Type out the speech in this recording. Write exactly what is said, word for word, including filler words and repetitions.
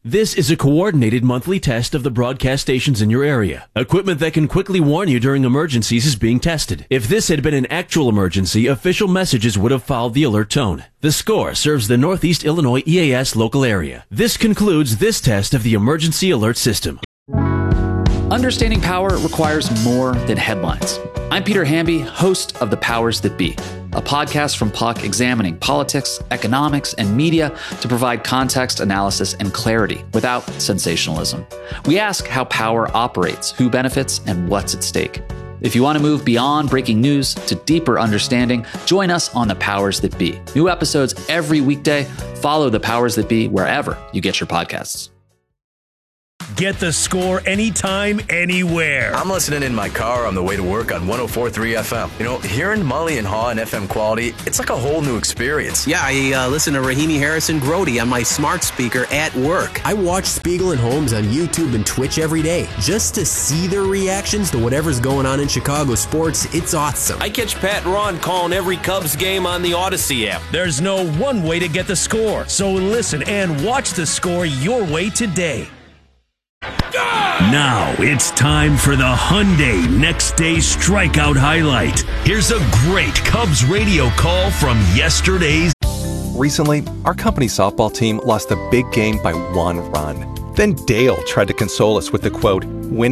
This is a coordinated monthly test of the broadcast stations in your area. Equipment that can quickly warn you during emergencies is being tested. If this had been an actual emergency, official messages would have followed the alert tone. The Score serves the Northeast Illinois E A S local area. This concludes this test of the emergency alert system. Understanding power requires more than headlines. I'm Peter Hamby, host of The Powers That Be, a podcast from Puck examining politics, economics, and media to provide context, analysis, and clarity without sensationalism. We ask how power operates, who benefits, and what's at stake. If you want to move beyond breaking news to deeper understanding, join us on The Powers That Be. New episodes every weekday. Follow The Powers That Be wherever you get your podcasts. Get The Score anytime, anywhere. I'm listening in my car on the way to work on one oh four point three F M. You know, hearing Molly and Haw and F M quality, it's like a whole new experience. Yeah, I uh, listen to Rahimi Harrison Grody on my smart speaker at work. I watch Spiegel and Holmes on YouTube and Twitch every day just to see their reactions to whatever's going on in Chicago sports. It's awesome. I catch Pat and Ron calling every Cubs game on the Odyssey app. There's no one way to get The Score, so listen and watch The Score your way today. Now it's time for the Hyundai Next Day Strikeout Highlight. Here's a great Cubs radio call from yesterday's. Recently, our company softball team lost the big game by one run. Then Dale tried to console us with the quote, "Win